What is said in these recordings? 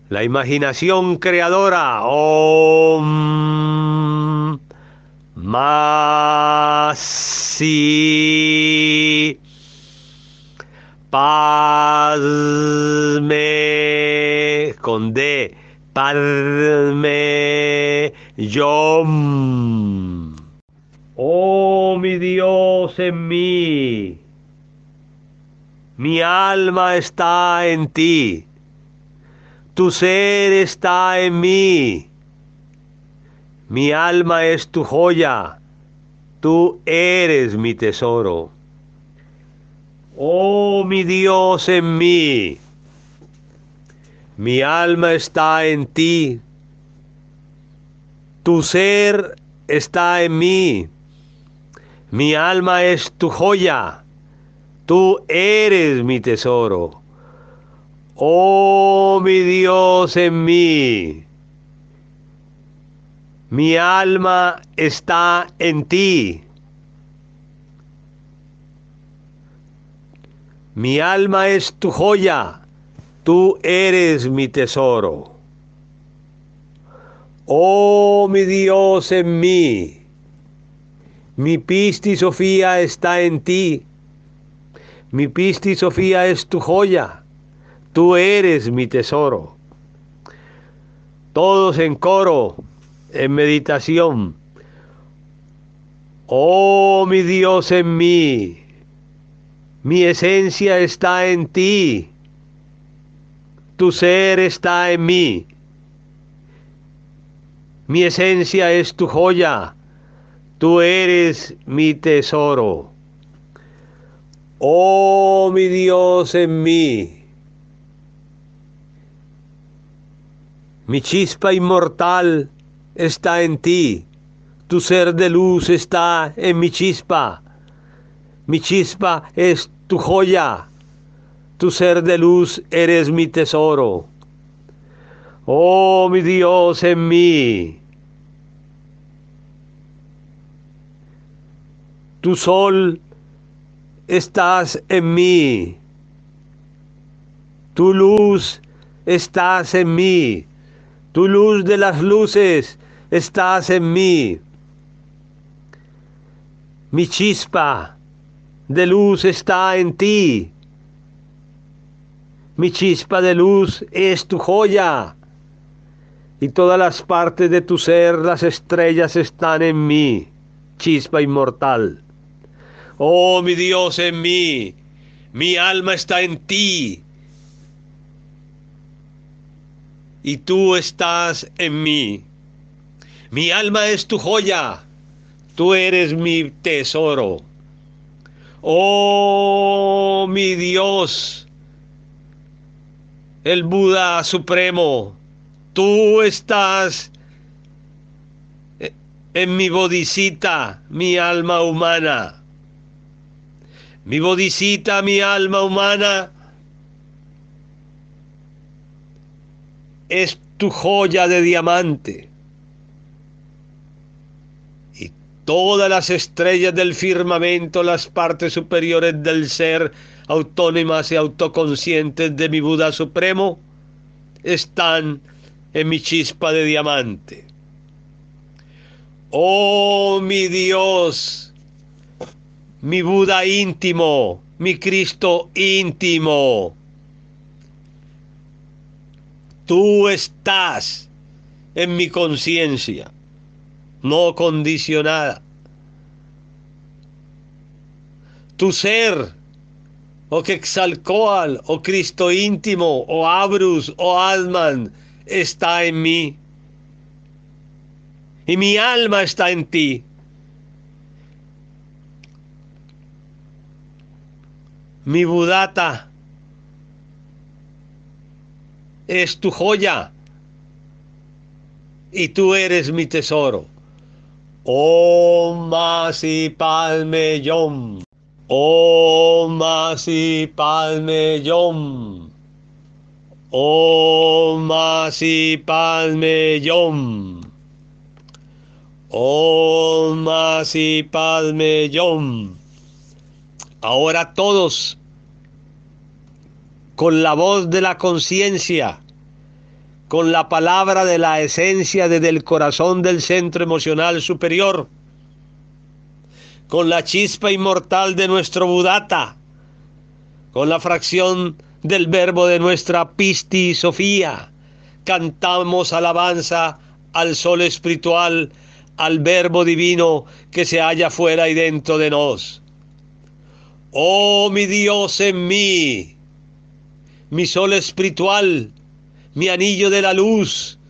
La imaginación creadora. Om Masi Padme con D. Padme Yom. Oh mi Dios en mí. Mi alma está en ti. Tu ser está en mí. Mi alma es tu joya. Tú eres mi tesoro. Oh mi Dios en mí. Mi alma está en ti. Tu ser está en mí. Mi alma es tu joya. Tú eres mi tesoro. Oh mi Dios en mí. Mi alma está en ti. Mi alma es tu joya. Tú eres mi tesoro. Oh mi Dios en mí. Mi Pisti Sofía está en ti. Mi Pisti Sofía es tu joya. Tú eres mi tesoro. Todos en coro, en meditación. Oh mi Dios en mí. Mi esencia está en ti. Tu ser está en mí. Mi esencia es tu joya. Tú eres mi tesoro. Oh mi Dios en mí. Mi chispa inmortal está en ti. Tu ser de luz está en mi chispa. Mi chispa es tu joya. Tu ser de luz eres mi tesoro. Oh mi Dios en mí. Tu sol estás en mí. Tu luz estás en mí. Tu luz de las luces estás en mí. Mi chispa de luz está en ti. Mi chispa de luz es tu joya. Y todas las partes de tu ser, las estrellas están en mí. Chispa inmortal. Oh mi Dios en mí. Mi alma está en ti. Y tú estás en mí. Mi alma es tu joya. Tú eres mi tesoro. Oh mi Dios, el Buda Supremo, tú estás en mi bodhisita, mi alma humana. Mi bodhisita, mi alma humana, es tu joya de diamante. Y todas las estrellas del firmamento, las partes superiores del ser, autónomas y autoconscientes de mi Buda Supremo, están en mi chispa de diamante. Oh mi Dios, mi Buda íntimo, mi Cristo íntimo, tú estás en mi conciencia, no condicionada. Tu ser, o Quetzalcóatl, o Cristo íntimo, o Abrus, o Atman, está en mí. Y mi alma está en ti. Mi Buddhata es tu joya. Y tú eres mi tesoro. Om Masi Padme Yom. Om Masi Padme Yom. Om Masi Padme Yom. Om Masi Padme Yom. Ahora todos, con la voz de la conciencia, con la palabra de la esencia desde el corazón del centro emocional superior, con la chispa inmortal de nuestro Buddhata, con la fracción del verbo de nuestra Pisti Sofía, cantamos alabanza al sol espiritual, al verbo divino que se halla fuera y dentro de nos. Oh mi Dios en mí, mi sol espiritual, mi anillo de la luz,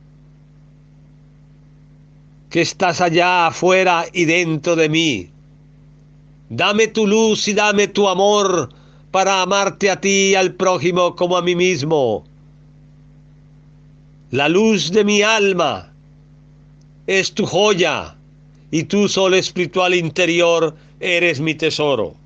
que estás allá afuera y dentro de mí. Dame tu luz y dame tu amor para amarte a ti y al prójimo como a mí mismo. La luz de mi alma es tu joya y tu sol espiritual interior eres mi tesoro.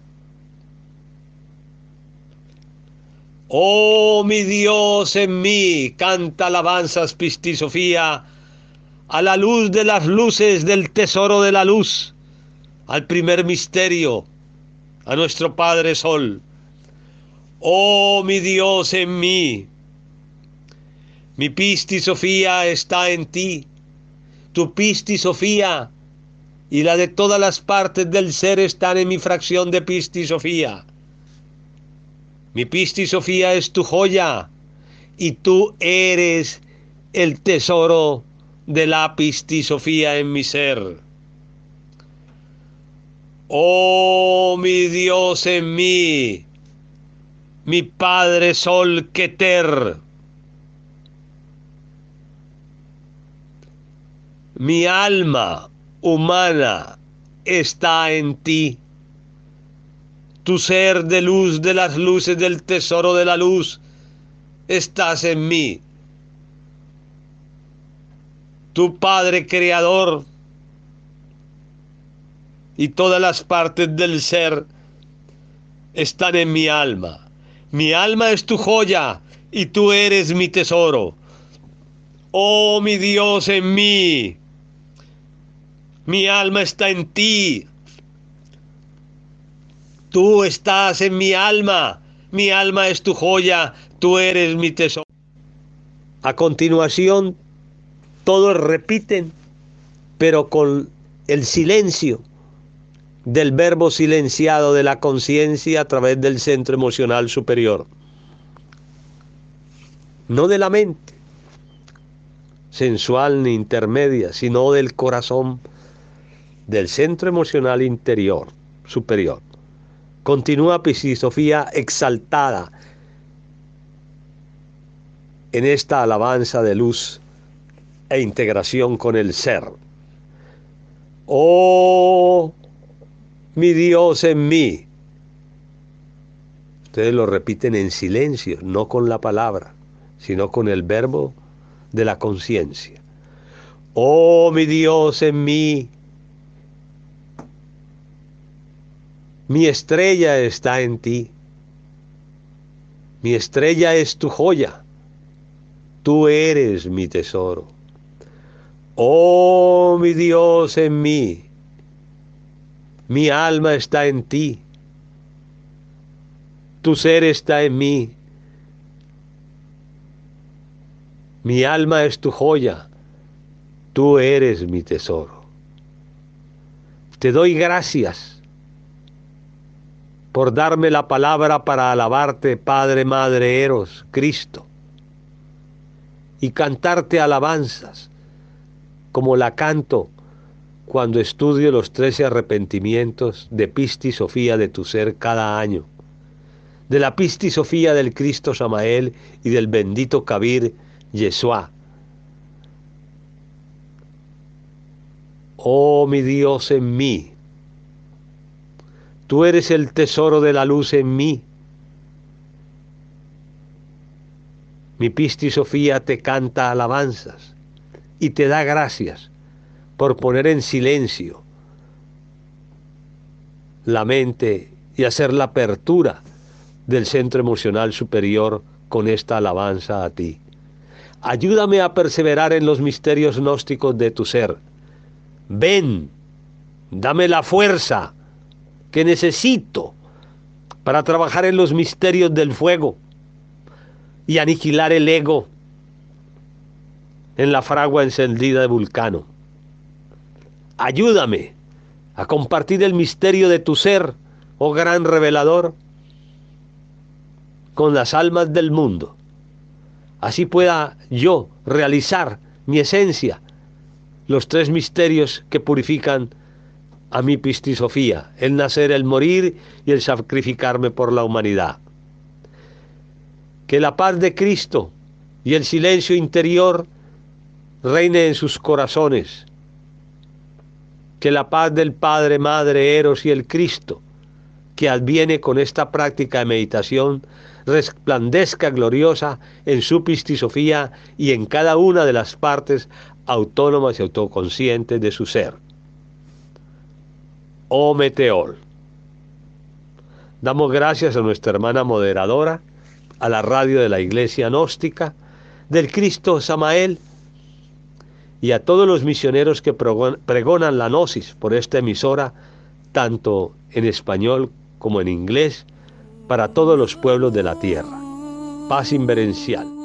Oh mi Dios en mí, canta alabanzas Pisti Sofía, a la luz de las luces del tesoro de la luz, al primer misterio, a nuestro Padre Sol. Oh mi Dios en mí, mi Pisti Sofía está en ti, tu Pisti Sofía y la de todas las partes del ser están en mi fracción de Pisti Sofía. Mi Pisti Sofía es tu joya y tú eres el tesoro de la Pisti Sofía en mi ser. Oh mi Dios en mí, mi Padre Sol Keter, mi alma humana está en ti. Tu ser de luz de las luces del tesoro de la luz, estás en mí. Tu Padre Creador y todas las partes del ser están en mi alma. Mi alma es tu joya y tú eres mi tesoro. Oh mi Dios en mí, mi alma está en ti. Tú estás en mi alma es tu joya, tú eres mi tesoro. A continuación, todos repiten, pero con el silencio del verbo silenciado de la conciencia a través del centro emocional superior. No de la mente sensual ni intermedia, sino del corazón, del centro emocional interior, superior. Continúa Pisti Sofía exaltada en esta alabanza de luz e integración con el ser. Oh, mi Dios en mí. Ustedes lo repiten en silencio, no con la palabra, sino con el verbo de la conciencia. Oh, mi Dios en mí. Mi estrella está en ti. Mi estrella es tu joya. Tú eres mi tesoro. Oh, mi Dios en mí. Mi alma está en ti. Tu ser está en mí. Mi alma es tu joya. Tú eres mi tesoro. Te doy gracias por darme la palabra para alabarte, Padre, Madre, Eros, Cristo, y cantarte alabanzas, como la canto cuando estudio los 13 arrepentimientos de Pisti Sofía de tu ser cada año, de la Pisti Sofía del Cristo Samael y del bendito Kabir Yeshua. Oh mi Dios en mí, tú eres el tesoro de la luz en mí. Mi Pisti Sofía te canta alabanzas y te da gracias por poner en silencio la mente y hacer la apertura del centro emocional superior con esta alabanza a ti. Ayúdame a perseverar en los misterios gnósticos de tu ser. Ven, dame la fuerza que necesito para trabajar en los misterios del fuego y aniquilar el ego en la fragua encendida de Vulcano. Ayúdame a compartir el misterio de tu ser, oh gran revelador, con las almas del mundo. Así pueda yo realizar mi esencia, los tres misterios que purifican a mi pistisofía, el nacer, el morir y el sacrificarme por la humanidad. Que la paz de Cristo y el silencio interior reine en sus corazones. Que la paz del Padre, Madre, Eros y el Cristo, que adviene con esta práctica de meditación, resplandezca gloriosa en su pistisofía y en cada una de las partes autónomas y autoconscientes de su ser. Oh Meteor. Damos gracias a nuestra hermana moderadora, a la radio de la Iglesia Gnóstica, del Cristo Samael, y a todos los misioneros que pregonan la gnosis por esta emisora, tanto en español como en inglés, para todos los pueblos de la tierra. Paz inverencial.